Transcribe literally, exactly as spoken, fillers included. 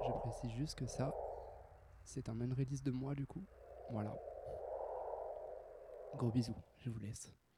Je précise juste que ça, c'est un unrelease de moi du coup. Voilà. Gros bisous, je vous laisse.